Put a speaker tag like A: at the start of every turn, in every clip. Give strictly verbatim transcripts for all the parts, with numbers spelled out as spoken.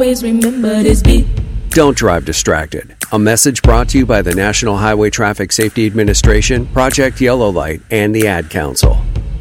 A: Always remember this beat.
B: Don't drive distracted. A message brought to you by the National Highway Traffic Safety Administration, Project Yellow Light, and the Ad Council.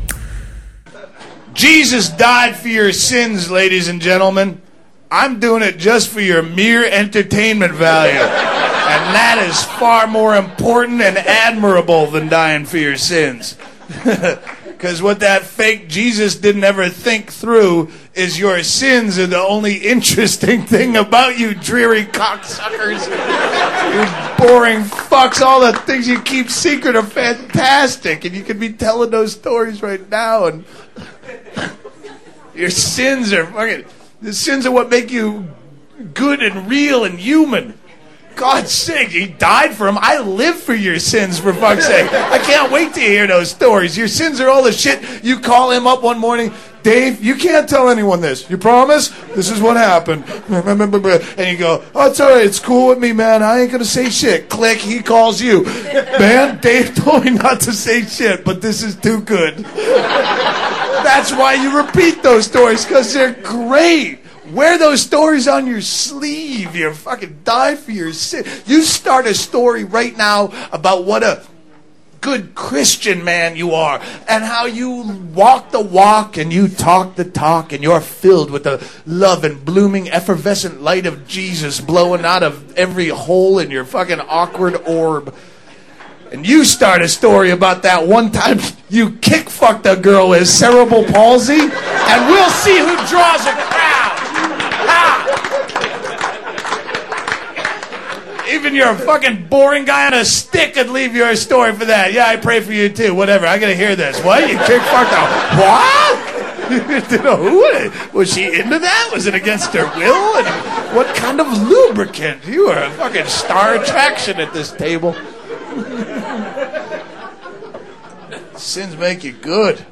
C: Jesus died for your sins, ladies and gentlemen. I'm doing it just for your mere entertainment value. And that is far more important and admirable than dying for your sins. Because what that fake Jesus didn't ever think through is your sins are the only interesting thing about you dreary cocksuckers. You boring fucks. All the things you keep secret are fantastic. And you could be telling those stories right now. And your sins are fucking... The sins are what make you good and real and human. God's sake, he died for them. I live for your sins, for fuck's sake. I can't wait to hear those stories. Your sins are all the shit. You call him up one morning, Dave, you can't tell anyone this. You promise? This is what happened. And you go, oh, it's all right. It's cool with me, man. I ain't going to say shit. Click, he calls you. Man, Dave told me not to say shit, but this is too good. That's why you repeat those stories, because they're great. Wear those stories on your sleeve. You fucking die for your sin. You start a story right now about what a good Christian man you are and how you walk the walk and you talk the talk and you're filled with the love and blooming effervescent light of Jesus blowing out of every hole in your fucking awkward orb. And you start a story about that one time you kick-fucked a girl with cerebral palsy, and we'll see who draws a crowd. Even your fucking boring guy on a stick could leave your story for that. Yeah, I pray for you too. Whatever. I gotta hear this. What? You kick-fucked a what? You know, who was she into that? Was it against her will? And what kind of lubricant? You are a fucking star attraction at this table. Sins make you good.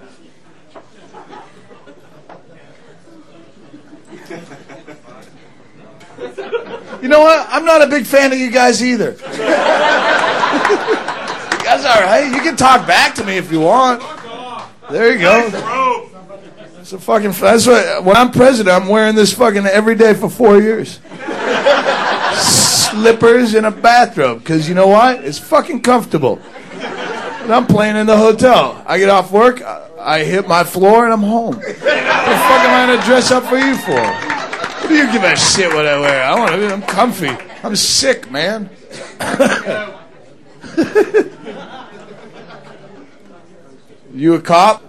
C: You know what? I'm not a big fan of you guys either. You guys are right. You can talk back to me if you want. There you go. It's a fucking. That's what. When I'm president, I'm wearing this fucking every day for four years. Slippers and a bathrobe, because you know what? It's fucking comfortable. And I'm playing in the hotel. I get off work, I hit my floor, and I'm home. What the fuck am I going to dress up for you for? What do you give a shit what I wear? I want to. I'm comfy. I'm sick, man. You a cop?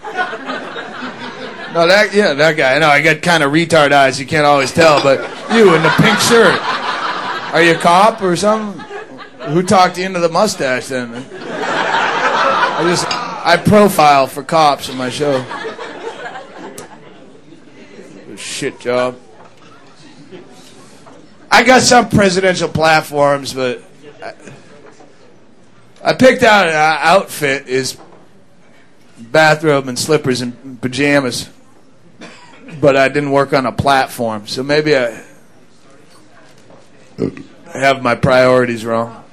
C: No, that yeah, that guy. I know I got kind of retard eyes. You can't always tell, but you in the pink shirt. Are you a cop or something? Who talked you into the mustache then? I just I profile for cops in my show. Shit job. I got some presidential platforms, but I, I picked out an outfit is bathrobe and slippers and pajamas, but I didn't work on a platform, so maybe I have my priorities wrong.